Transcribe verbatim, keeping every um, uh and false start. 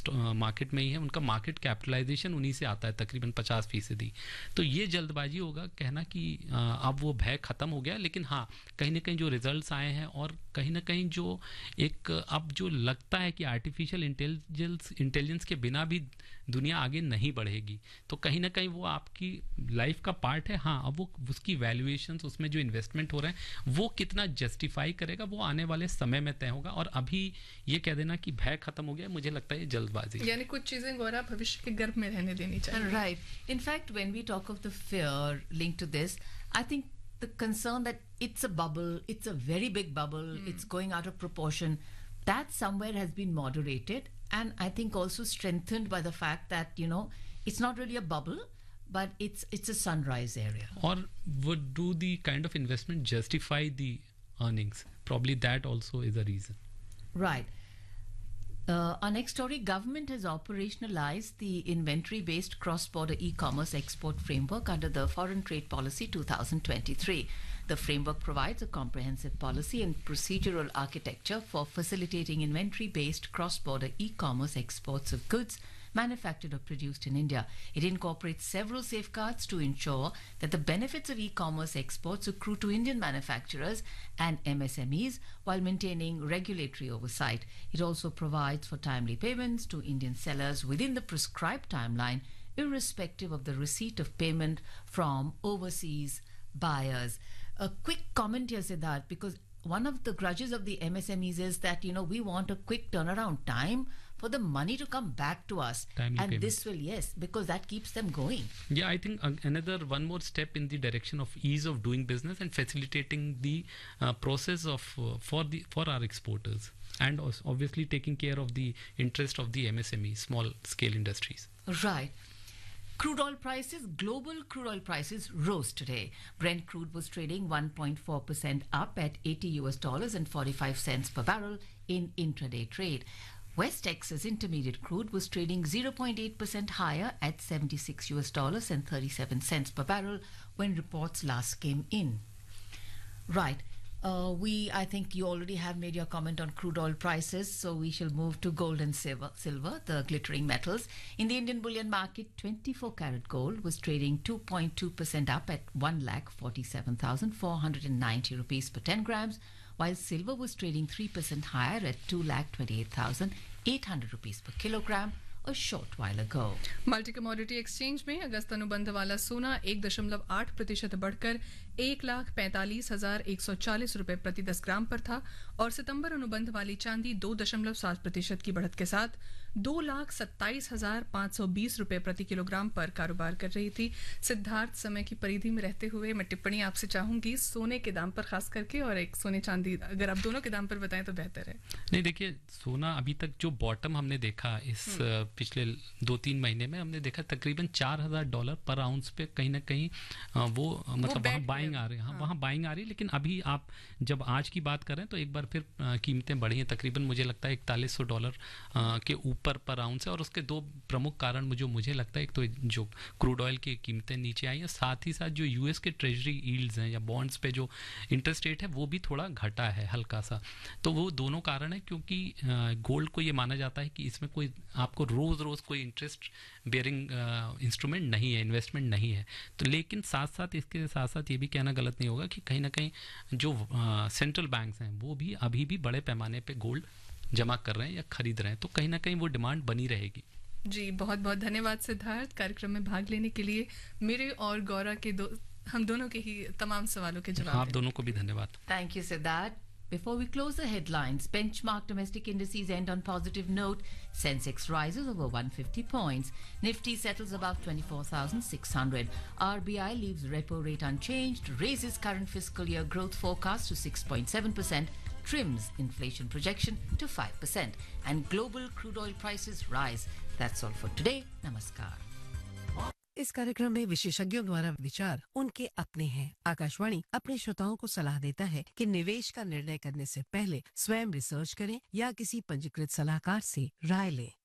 Market में ही है, उनका मार्केट कैपिटलाइजेशन उन्हीं से आता है तकरीबन पचास फीसदी। तो ये जल्दबाजी होगा कहना कि अब वो भय खत्म हो गया, लेकिन हाँ कहीं ना कहीं जो रिजल्ट्स आए हैं और कहीं ना कहीं जो एक अब जो लगता है कि आर्टिफिशियल इंटेलिजेंस इंटेलिजेंस के बिना भी दुनिया आगे नहीं बढ़ेगी, तो कहीं ना कहीं वो आपकी लाइफ का पार्ट है। हाँ, अब वो उसकी वैल्यूएशंस, उसमें जो इन्वेस्टमेंट हो रहे हैं वो कितना जस्टिफाई करेगा वो आने वाले समय में तय होगा। और अभी ये कह देना कि भय खत्म हो गया, मुझे लगता है ये जल्दबाजी, यानी कुछ चीजें गौरा भविष्य के गर्भ में रहने देनी चाहिए। Right. In fact when we talk of the fear link to this, I think the concern that it's a bubble, it's a very big bubble, mm. it's going out of proportion, that somewhere has been moderated, and I think also strengthened by the fact that, you know, it's not really a bubble, but it's it's a sunrise area. Or would do the kind of investment justify the earnings? Probably that also is a reason. Right. Uh, our next story, government has operationalized the inventory-based cross-border e-commerce export framework under the Foreign Trade Policy twenty twenty-three. The framework provides a comprehensive policy and procedural architecture for facilitating inventory-based cross-border e-commerce exports of goods manufactured or produced in India. It incorporates several safeguards to ensure that the benefits of e-commerce exports accrue to Indian manufacturers and M S M Es while maintaining regulatory oversight. It also provides for timely payments to Indian sellers within the prescribed timeline, irrespective of the receipt of payment from overseas buyers. A quick comment here, Siddharth, because one of the grudges of the M S M Es is that, you know, we want a quick turnaround time for the money to come back to us. Timely and payments. This will, yes, because that keeps them going. Yeah, I think uh, another one more step in the direction of ease of doing business and facilitating the uh, process of uh, for the for our exporters, and also obviously taking care of the interest of the M S M Es, small scale industries. Right. Crude oil prices, global crude oil prices rose today. Brent crude was trading one point four percent up at eighty U S dollars and forty-five cents per barrel in intraday trade. West Texas Intermediate crude was trading zero point eight percent higher at seventy-six U S dollars and thirty-seven cents per barrel when reports last came in. Right. Uh, we, I think you already have made your comment on crude oil prices, so we shall move to gold and silver, silver, the glittering metals. In the Indian bullion market, twenty-four karat gold was trading two point two percent up at one lakh forty-seven thousand four hundred ninety rupees per ten grams, while silver was trading three percent higher at two lakh twenty-eight thousand eight hundred rupees per kilogram a short while ago. Multi commodity exchange में अगस्त अनुबंध वाला सोना एक दशमलव आठ प्रतिशत बढ़कर एक लाख पैंतालीस हजार एक सौ चालीस रुपए प्रति दस ग्राम पर था, और सितंबर अनुबंध वाली चांदी दो दशमलव सात प्रतिशत की बढ़त के साथ दो लाख सत्ताईस हजार पांच सौ बीस रुपए प्रति किलोग्राम पर कारोबार कर रही थी। सिद्धार्थ, समय की परिधि में रहते हुए मैं टिप्पणी आपसे चाहूंगी सोने के दाम पर खास करके, और एक सोने चांदी अगर आप दोनों के दाम पर बताएं तो बेहतर है। नहीं, देखिए सोना अभी तक जो बॉटम हमने देखा इस पिछले दो तीन महीने में, हमने देखा तकरीबन चार हजार डॉलर पर आउंस पे कहीं ना कहीं वो मतलब वहाँ बाइंग आ रही है। हाँ, वहाँ बाइंग आ रही है। लेकिन अभी आप जब आज की बात करें तो एक बार फिर कीमतें बढ़ी हैं, तकरीबन मुझे लगता है इकतालीस सौ डॉलर के ऊपर पर आउंस है। और उसके दो प्रमुख कारण जो मुझे लगता है, एक तो जो क्रूड ऑयल की कीमतें नीचे आई हैं, साथ ही साथ जो यूएस के ट्रेजरी यील्ड्स हैं या बॉन्ड्स पे जो इंटरेस्ट रेट है वो भी थोड़ा घटा है हल्का सा। तो वो दोनों कारण है, क्योंकि गोल्ड को ये माना जाता है कि इसमें कोई आपको रोज रोज कोई इंटरेस्ट बेयरिंग इंस्ट्रूमेंट नहीं है, इन्वेस्टमेंट नहीं है। तो लेकिन साथ साथ इसके साथ साथ ये भी कहना गलत नहीं होगा कि कहीं ना कहीं जो सेंट्रल बैंक्स हैं वो भी अभी भी बड़े पैमाने पे गोल्ड जमा कर रहे हैं या खरीद रहे हैं, तो कहीं ना कहीं वो डिमांड बनी रहेगी। जी, बहुत बहुत धन्यवाद सिद्धार्थ कार्यक्रम में भाग लेने के लिए। मेरे और गौरा के दो हम दोनों के ही तमाम सवालों के जवाब आप दोनों को भी धन्यवाद। Thank you Siddharth. Before we close the headlines, benchmark domestic indices end on positive note. Sensex rises over one hundred fifty points. Nifty settles above twenty-four thousand six hundred. R B I leaves repo rate unchanged, raises current fiscal year growth forecast to six point seven percent, trims inflation projection to five percent. And global crude oil prices rise. That's all for today. Namaskar. इस कार्यक्रम में विशेषज्ञों द्वारा विचार उनके अपने हैं। आकाशवाणी अपने श्रोताओं को सलाह देता है कि निवेश का निर्णय करने से पहले स्वयं रिसर्च करें या किसी पंजीकृत सलाहकार से राय लें।